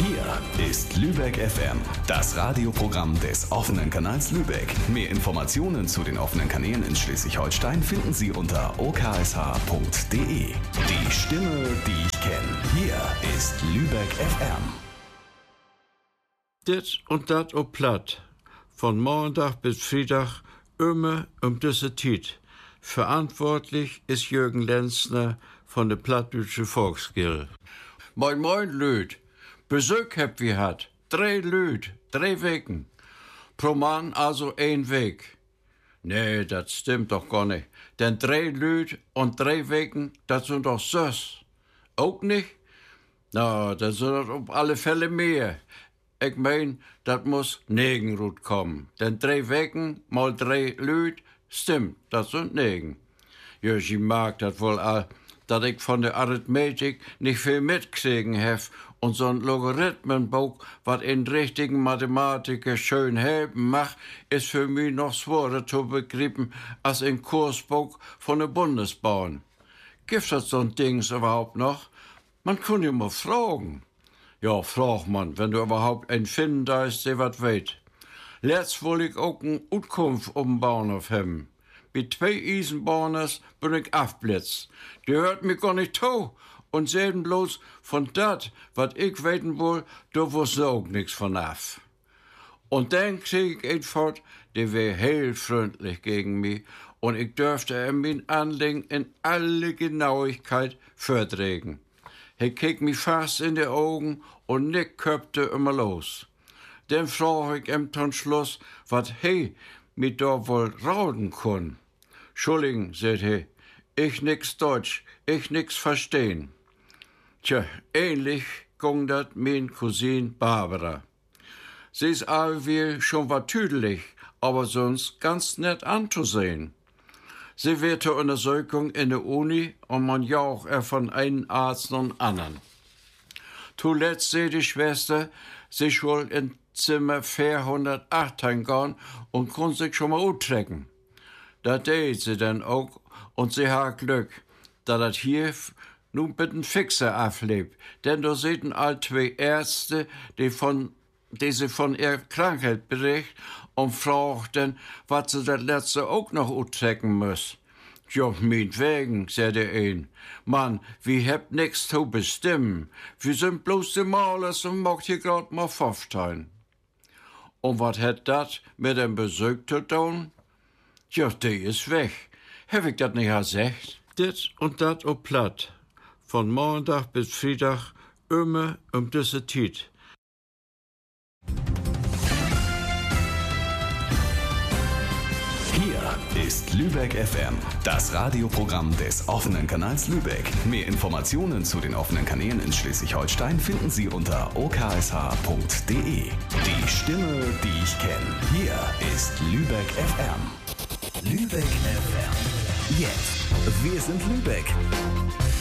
Hier ist Lübeck FM, das Radioprogramm des offenen Kanals Lübeck. Mehr Informationen zu den offenen Kanälen in Schleswig-Holstein finden Sie unter oksh.de. Die Stimme, die ich kenne. Hier ist Lübeck FM. Dit und dat op Platt. Von Montag bis Freitag immer diese Zeit. Verantwortlich ist Jürgen Lenzner von der Plattdeutsche Volksgilde. Moin, moin, Lüd. Besuch habt wir hat. 3 Lüd, 3 Wegen. Pro Mann also 1 Weg. Nee, das stimmt doch gar nicht. Denn 3 Lüd und 3 Wegen, das sind doch Süß. Auch nicht? Na, das sind das auf alle Fälle mehr. Ich mein, das muss 9 Rut kommen. Denn 3 Wegen mal 3 Lüd, stimmt, das sind 9. Jürgi mag das wohl all, dass ich von der Arithmetik nicht viel mitkriegen hef und so'n Logarithmenbuch, was in richtigen Mathematiker schön helfen macht, ist für mich noch schwerer zu begreifen als ein Kursbuch von der Bundesbahn. Gibt es so'n Dings überhaupt noch? Man kann ja mal fragen. Ja, frag man, wenn du überhaupt einen finden da ist, der was weet. Letzt wollte ich auch eine Utkunft um den Bahnhof haben. Bei 2 Eisenbahners bin ich aufblitzt. Die hört mich gar nicht zu und sehen bloß von dat, was ich weten will, da wusste auch nix von af. Und dann krieg ich einen fort, der wär heel freundlich gegen mich und ich dürfte ihm mein Anliegen in alle Genauigkeit verträgen. Er kick mich fast in die Augen und Nick köpte immer los. Dann frag ich ihm zum Schluss, wat he mit da wohl rauden kun. Entschuldigen, sagt he, ich nix Deutsch, ich nix verstehen. Tja, ähnlich ging dat mein Cousin Barbara. Sie ist allweil schon wat tüdelig, aber sonst ganz nett anzusehen. Sie wird zur Untersuchung in der Uni und man jaucht von einem Arzt und anderen. Zuletzt seh die Schwester sich wohl in Zimmer 408 gehen und kann sich schon mal uttrecken. Da tät sie dann auch und sie hat Glück, da das hier nun mit einem Fixer auflebt. Denn da sitzen all 2 Ärzte, die sie von ihrer Krankheit berichten und fragten, was sie das letzte auch noch uttrecken muss. Ja, meinetwegen, sagt der ein. Mann, wir habt nix zu bestimmen. Wir sind bloß die Malers und macht hier grad mal 15. Und was hat dat mit dem Besuch zu tun? Ja, der ist weg. Hab ich dat nicht gesagt? Dit und dat op Platt. Von Montag bis Freitag immer diese Zeit. Hier ist Lübeck FM, das Radioprogramm des offenen Kanals Lübeck. Mehr Informationen zu den offenen Kanälen in Schleswig-Holstein finden Sie unter oksh.de. Die Stimme, die ich kenne. Hier ist Lübeck FM. Lübeck FM. Jetzt. Wir sind Lübeck.